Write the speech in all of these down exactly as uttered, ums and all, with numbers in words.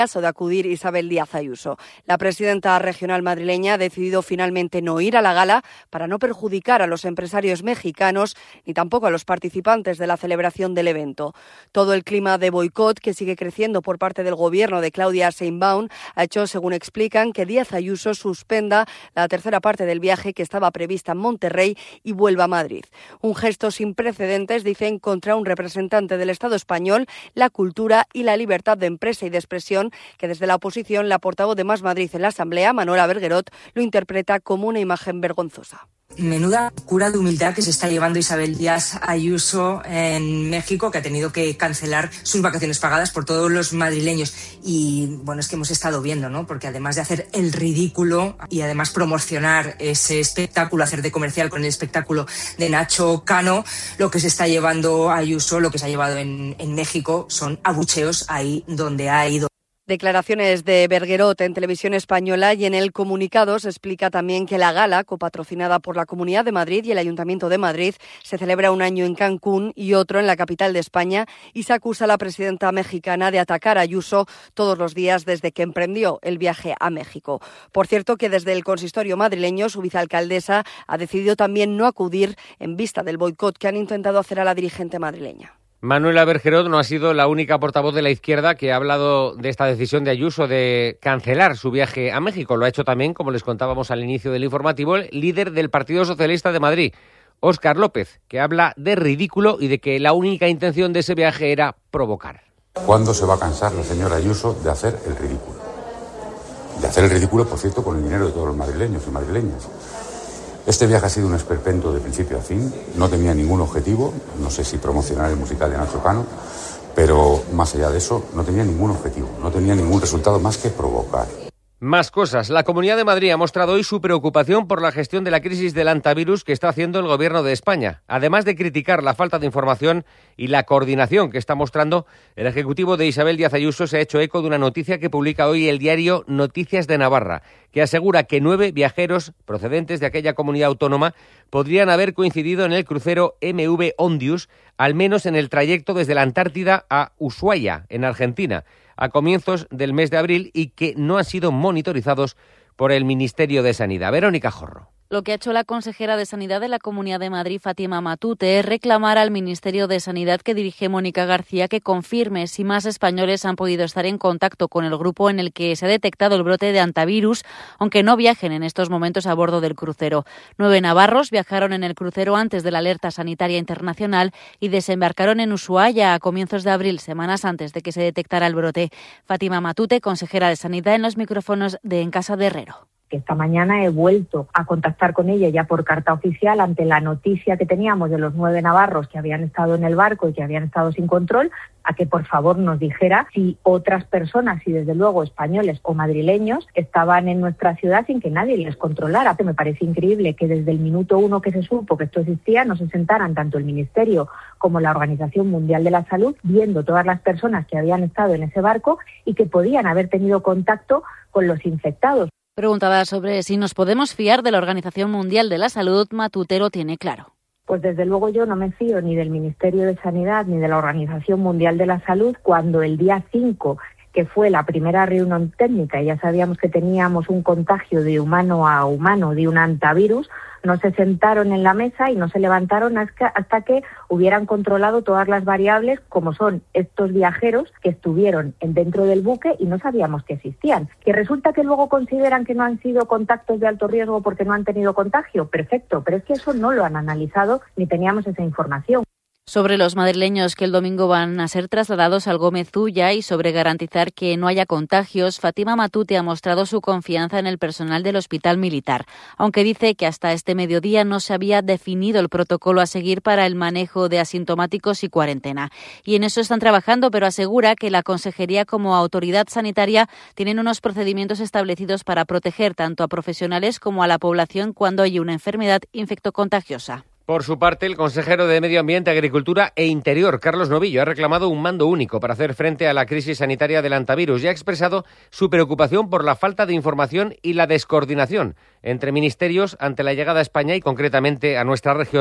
caso de acudir Isabel Díaz Ayuso. La presidenta regional madrileña ha decidido finalmente no ir a la gala para no perjudicar a los empresarios mexicanos ni tampoco a los participantes de la celebración del evento. Todo el clima de boicot que sigue creciendo por parte del gobierno de Claudia Sheinbaum ha hecho, según explican, que Díaz Ayuso suspenda la tercera parte del viaje que estaba prevista en Monterrey y vuelva a Madrid. Un gesto sin precedentes, dicen, contra un representante del Estado español, la cultura y la libertad de empresa y de expresión, que desde la oposición la portavoz de Más Madrid en la Asamblea, Manuela Berguerot, lo interpreta como una imagen vergonzosa. Menuda cura de humildad que se está llevando Isabel Díaz Ayuso en México, que ha tenido que cancelar sus vacaciones pagadas por todos los madrileños. Y bueno, es que hemos estado viendo, ¿no? Porque además de hacer el ridículo y además promocionar ese espectáculo, hacer de comercial con el espectáculo de Nacho Cano, lo que se está llevando Ayuso, lo que se ha llevado en, en México son abucheos ahí donde ha ido. Declaraciones de Berguerot en Televisión Española, y en el comunicado se explica también que la gala, copatrocinada por la Comunidad de Madrid y el Ayuntamiento de Madrid, se celebra un año en Cancún y otro en la capital de España, y se acusa a la presidenta mexicana de atacar a Ayuso todos los días desde que emprendió el viaje a México. Por cierto, que desde el consistorio madrileño su vicealcaldesa ha decidido también no acudir en vista del boicot que han intentado hacer a la dirigente madrileña. Manuela Berguerot no ha sido la única portavoz de la izquierda que ha hablado de esta decisión de Ayuso de cancelar su viaje a México. Lo ha hecho también, como les contábamos al inicio del informativo, el líder del Partido Socialista de Madrid, Óscar López, que habla de ridículo y de que la única intención de ese viaje era provocar. ¿Cuándo se va a cansar la señora Ayuso de hacer el ridículo? De hacer el ridículo, por cierto, con el dinero de todos los madrileños y madrileñas. Este viaje ha sido un esperpento de principio a fin, no tenía ningún objetivo, no sé si promocionar el musical de Nacho Cano, pero más allá de eso no tenía ningún objetivo, no tenía ningún resultado más que provocar. Más cosas. La Comunidad de Madrid ha mostrado hoy su preocupación por la gestión de la crisis del hantavirus que está haciendo el Gobierno de España. Además de criticar la falta de información y la coordinación que está mostrando, el Ejecutivo de Isabel Díaz Ayuso se ha hecho eco de una noticia que publica hoy el diario Noticias de Navarra, que asegura que nueve viajeros procedentes de aquella comunidad autónoma podrían haber coincidido en el crucero M V Ondius, al menos en el trayecto desde la Antártida a Ushuaia, en Argentina, a comienzos del mes de abril, y que no han sido monitorizados por el Ministerio de Sanidad. Verónica Jorro. Lo que ha hecho la consejera de Sanidad de la Comunidad de Madrid, Fátima Matute, es reclamar al Ministerio de Sanidad que dirige Mónica García que confirme si más españoles han podido estar en contacto con el grupo en el que se ha detectado el brote de hantavirus, aunque no viajen en estos momentos a bordo del crucero. Nueve navarros viajaron en el crucero antes de la alerta sanitaria internacional y desembarcaron en Ushuaia a comienzos de abril, semanas antes de que se detectara el brote. Fátima Matute, consejera de Sanidad, en los micrófonos de En Casa de Herrero. Que esta mañana he vuelto a contactar con ella ya por carta oficial ante la noticia que teníamos de los nueve navarros que habían estado en el barco y que habían estado sin control, a que por favor nos dijera si otras personas, y desde luego españoles o madrileños, estaban en nuestra ciudad sin que nadie les controlara. Me parece increíble que desde el minuto uno que se supo que esto existía no se sentaran tanto el Ministerio como la Organización Mundial de la Salud viendo todas las personas que habían estado en ese barco y que podían haber tenido contacto con los infectados. Preguntada sobre si nos podemos fiar de la Organización Mundial de la Salud, Matute lo tiene claro. Pues desde luego yo no me fío ni del Ministerio de Sanidad ni de la Organización Mundial de la Salud, cuando el día cinco, que fue la primera reunión técnica, y ya sabíamos que teníamos un contagio de humano a humano de un hantavirus, no se sentaron en la mesa y no se levantaron hasta que hubieran controlado todas las variables, como son estos viajeros que estuvieron dentro del buque y no sabíamos que existían. Que resulta que luego consideran que no han sido contactos de alto riesgo porque no han tenido contagio, perfecto, pero es que eso no lo han analizado ni teníamos esa información. Sobre los madrileños que el domingo van a ser trasladados al Gómez Ulla y sobre garantizar que no haya contagios, Fátima Matute ha mostrado su confianza en el personal del Hospital Militar, aunque dice que hasta este mediodía no se había definido el protocolo a seguir para el manejo de asintomáticos y cuarentena. Y en eso están trabajando, pero asegura que la Consejería como autoridad sanitaria tienen unos procedimientos establecidos para proteger tanto a profesionales como a la población cuando hay una enfermedad infectocontagiosa. Por su parte, el consejero de Medio Ambiente, Agricultura e Interior, Carlos Novillo, ha reclamado un mando único para hacer frente a la crisis sanitaria del hantavirus y ha expresado su preocupación por la falta de información y la descoordinación entre ministerios ante la llegada a España y concretamente a nuestra región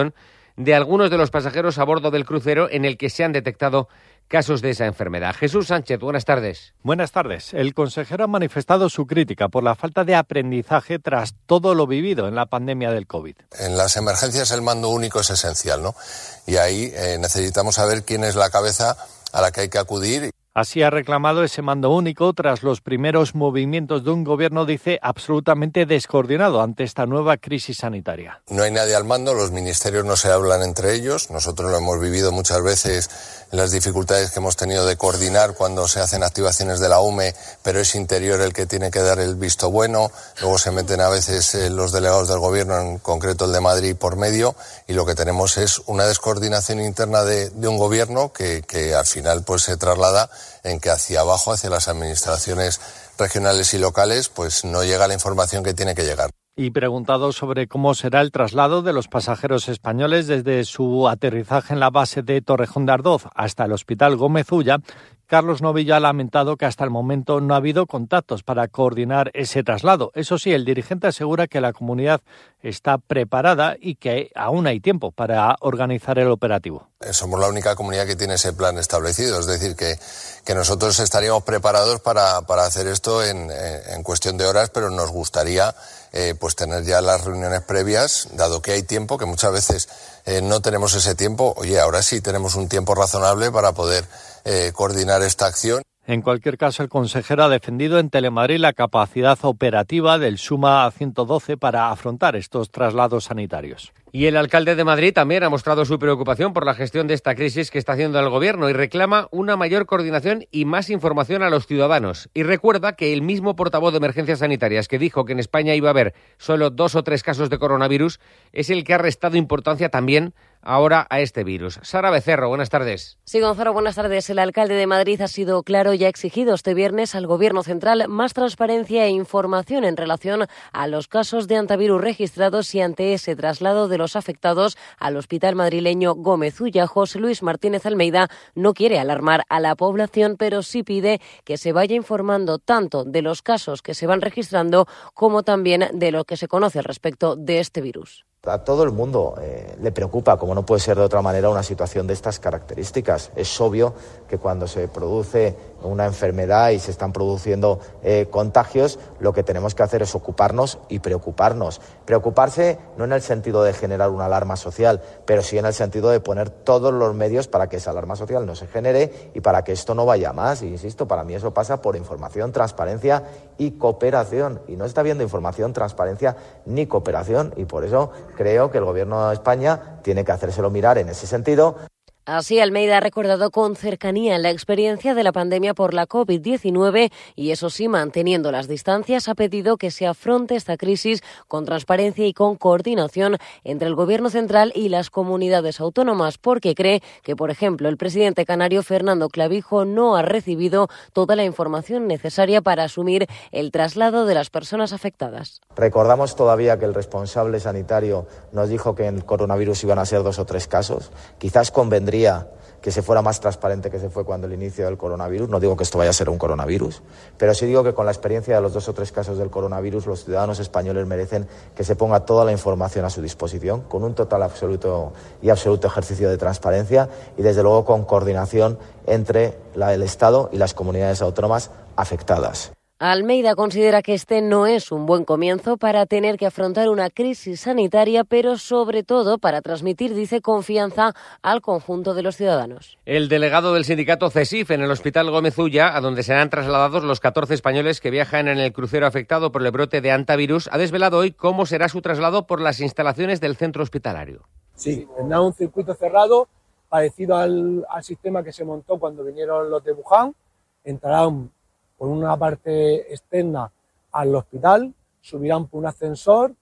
de algunos de los pasajeros a bordo del crucero en el que se han detectado casos de esa enfermedad. Jesús Sánchez, buenas tardes. Buenas tardes. El consejero ha manifestado su crítica por la falta de aprendizaje tras todo lo vivido en la pandemia del COVID. En las emergencias el mando único es esencial, ¿no? Y ahí eh, necesitamos saber quién es la cabeza a la que hay que acudir. Así ha reclamado ese mando único tras los primeros movimientos de un gobierno, dice, absolutamente descoordinado ante esta nueva crisis sanitaria. No hay nadie al mando, los ministerios no se hablan entre ellos. Nosotros lo hemos vivido muchas veces, las dificultades que hemos tenido de coordinar cuando se hacen activaciones de la U M E, pero es Interior el que tiene que dar el visto bueno. Luego se meten a veces eh, los delegados del gobierno, en concreto el de Madrid, por medio, y lo que tenemos es una descoordinación interna de, de un gobierno que, que al final pues se traslada en que hacia abajo, hacia las administraciones regionales y locales, pues no llega la información que tiene que llegar. Y preguntado sobre cómo será el traslado de los pasajeros españoles desde su aterrizaje en la base de Torrejón de Ardoz hasta el Hospital Gómez Ulla, Carlos Novilla ha lamentado que hasta el momento no ha habido contactos para coordinar ese traslado. Eso sí, el dirigente asegura que la comunidad está preparada y que aún hay tiempo para organizar el operativo. Somos la única comunidad que tiene ese plan establecido, es decir, que, que nosotros estaríamos preparados para, para hacer esto en, en cuestión de horas, pero nos gustaría eh, pues tener ya las reuniones previas, dado que hay tiempo, que muchas veces eh, no tenemos ese tiempo. Oye, ahora sí tenemos un tiempo razonable para poder eh, coordinar esta acción. En cualquier caso, el consejero ha defendido en Telemadrid la capacidad operativa del SUMA ciento doce para afrontar estos traslados sanitarios. Y el alcalde de Madrid también ha mostrado su preocupación por la gestión de esta crisis que está haciendo el gobierno y reclama una mayor coordinación y más información a los ciudadanos. Y recuerda que el mismo portavoz de Emergencias Sanitarias que dijo que en España iba a haber solo dos o tres casos de coronavirus es el que ha restado importancia también ahora a este virus. Sara Becerro, buenas tardes. Sí, Gonzalo, buenas tardes. El alcalde de Madrid ha sido claro y ha exigido este viernes al Gobierno central más transparencia e información en relación a los casos de antivirus registrados y ante ese traslado de los afectados al hospital madrileño Gómez Ulla. José Luis Martínez Almeida no quiere alarmar a la población, pero sí pide que se vaya informando tanto de los casos que se van registrando como también de lo que se conoce al respecto de este virus. A todo el mundo eh, le preocupa, como no puede ser de otra manera, una situación de estas características. Es obvio que cuando se produce una enfermedad y se están produciendo eh, contagios, lo que tenemos que hacer es ocuparnos y preocuparnos. Preocuparse no en el sentido de generar una alarma social, pero sí en el sentido de poner todos los medios para que esa alarma social no se genere y para que esto no vaya más. Y insisto, para mí eso pasa por información, transparencia y cooperación. Y no está habiendo información, transparencia ni cooperación, y por eso creo que el Gobierno de España tiene que hacérselo mirar en ese sentido. Así, Almeida ha recordado con cercanía la experiencia de la pandemia por la covid diecinueve y, eso sí, manteniendo las distancias, ha pedido que se afronte esta crisis con transparencia y con coordinación entre el Gobierno central y las comunidades autónomas, porque cree que, por ejemplo, el presidente canario Fernando Clavijo no ha recibido toda la información necesaria para asumir el traslado de las personas afectadas. Recordamos todavía que el responsable sanitario nos dijo que en el coronavirus iban a ser dos o tres casos. Quizás convendría que se fuera más transparente que se fue cuando el inicio del coronavirus. No digo que esto vaya a ser un coronavirus, pero sí digo que con la experiencia de los dos o tres casos del coronavirus, los ciudadanos españoles merecen que se ponga toda la información a su disposición, con un total absoluto y absoluto ejercicio de transparencia y, desde luego, con coordinación entre la, el Estado y las comunidades autónomas afectadas. Almeida considera que este no es un buen comienzo para tener que afrontar una crisis sanitaria, pero sobre todo para transmitir, dice, confianza al conjunto de los ciudadanos. El delegado del sindicato CESIF en el Hospital Gómez Ulla, a donde serán trasladados los catorce españoles que viajan en el crucero afectado por el brote de hantavirus, ha desvelado hoy cómo será su traslado por las instalaciones del centro hospitalario. Sí, tendrá un circuito cerrado parecido al, al sistema que se montó cuando vinieron los de Wuhan. Entrarán por una parte externa al hospital, subirán por un ascensor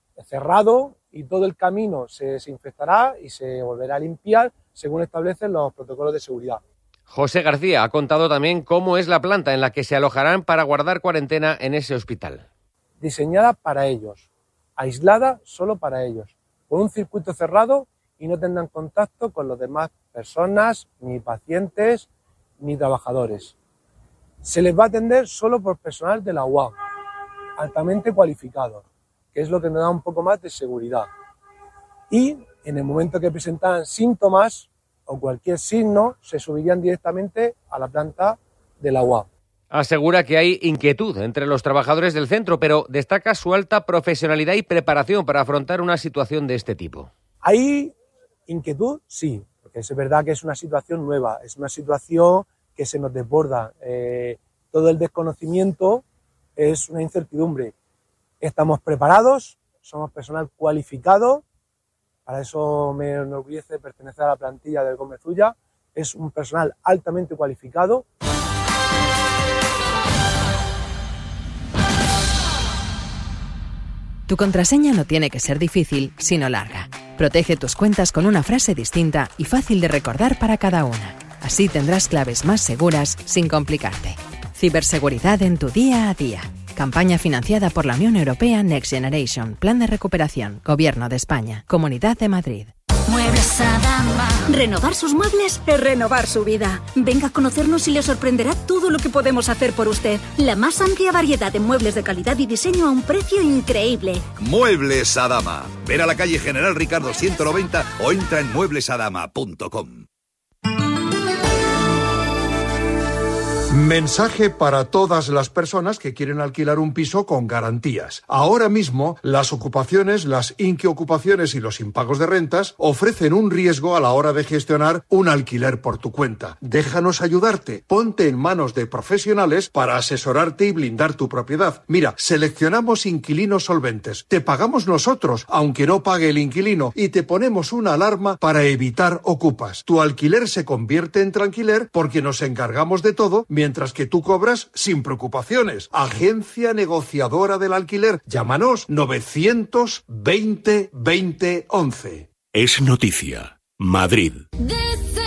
cerrado y todo el camino se desinfectará y se volverá a limpiar según establecen los protocolos de seguridad. José García ha contado también cómo es la planta en la que se alojarán para guardar cuarentena en ese hospital. Diseñada para ellos, aislada solo para ellos, por un circuito cerrado y no tendrán contacto con las demás personas, ni pacientes, ni trabajadores. Se les va a atender solo por personal de la U A M, altamente cualificado, que es lo que nos da un poco más de seguridad. Y en el momento que presentaran síntomas o cualquier signo, se subirían directamente a la planta de la U A. Asegura que hay inquietud entre los trabajadores del centro, pero destaca su alta profesionalidad y preparación para afrontar una situación de este tipo. ¿Hay inquietud? Sí, porque es verdad que es una situación nueva, es una situación que se nos desborda. Eh, todo el desconocimiento es una incertidumbre. Estamos preparados, somos personal cualificado, para eso me enorgullece pertenecer a la plantilla del Gómez Ulla, es un personal altamente cualificado. Tu contraseña no tiene que ser difícil, sino larga. Protege tus cuentas con una frase distinta y fácil de recordar para cada una. Así tendrás claves más seguras sin complicarte. Ciberseguridad en tu día a día. Campaña financiada por la Unión Europea Next Generation. Plan de recuperación. Gobierno de España. Comunidad de Madrid. Muebles Adama. Renovar sus muebles es renovar su vida. Venga a conocernos y le sorprenderá todo lo que podemos hacer por usted. La más amplia variedad de muebles de calidad y diseño a un precio increíble. Muebles Adama. Ven a la calle General Ricardo ciento noventa o entra en muebles adama punto com. Mensaje para todas las personas que quieren alquilar un piso con garantías. Ahora mismo, las ocupaciones, las inquiocupaciones y los impagos de rentas ofrecen un riesgo a la hora de gestionar un alquiler por tu cuenta. Déjanos ayudarte. Ponte en manos de profesionales para asesorarte y blindar tu propiedad. Mira, seleccionamos inquilinos solventes. Te pagamos nosotros, aunque no pague el inquilino, y te ponemos una alarma para evitar ocupas. Tu alquiler se convierte en tranquiler porque nos encargamos de todo, mientras que tú cobras sin preocupaciones. Agencia negociadora del alquiler. Llámanos novecientos veinte veinte once. Es noticia. Madrid.